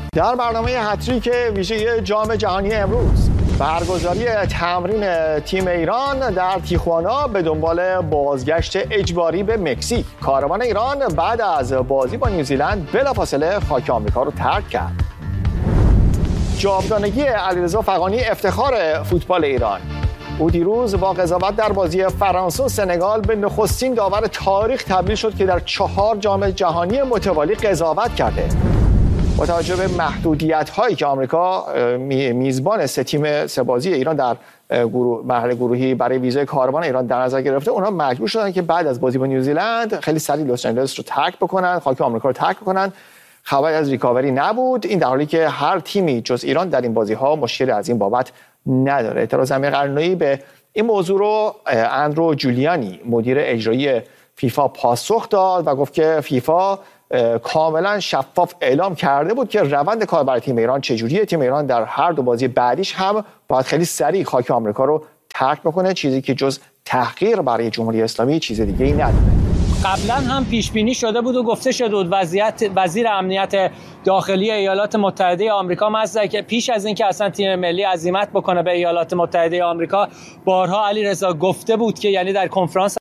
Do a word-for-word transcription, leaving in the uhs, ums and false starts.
در برنامه هتریک ویژه جام جهانی امروز، برگزاری تمرین تیم ایران در تیخوانا به دنبال بازگشت اجباری به مکزیک. کاروان ایران بعد از بازی با نیوزیلند بلافاصله خاک آمریکا رو ترک کرد. جاودانگی علیرضا فغانی افتخار فوتبال ایران. او دیروز با قضاوت در بازی فرانسه و سنگال به نخستین داور تاریخ تبدیل شد که در چهار جام جهانی متوالی قضاوت کرده. با توجه به محدودیت‌هایی که آمریکا میزبان سه تیم سه بازی ایران در گروه مرحله گروهی برای ویزای کاروان ایران در نظر گرفته، اونها مجبور شدن که بعد از بازی با نیوزیلند خیلی سریع لس آنجلس رو ترک بکنن، خاک آمریکا رو ترک بکنن. خبری از ریکاوری نبود، این در حالی که هر تیمی جز ایران در این بازی‌ها مشکلی از این بابت نداره. اعتراض امیر قلعه‌نویی به این موضوع رو اندرو جولیانی مدیر اجرایی فیفا پاسخ داد و گفت که فیفا کاملا شفاف اعلام کرده بود که روند کار برای تیم ایران چجوریه. تیم ایران در هر دو بازی بعدیش هم باید خیلی سریع خاک آمریکا رو ترک بکنه، چیزی که جز تحقیر برای جمهوری اسلامی چیز دیگه ای نداره. قبلا هم پیش بینی شده بود و گفته شده بود وضعیت وزیر امنیت داخلی ایالات متحده آمریکا مزدک که پیش از اینکه اصلا تیم ملی عزیمت بکنه به ایالات متحده آمریکا، بارها علیرضا گفته بود که یعنی در کنفرانس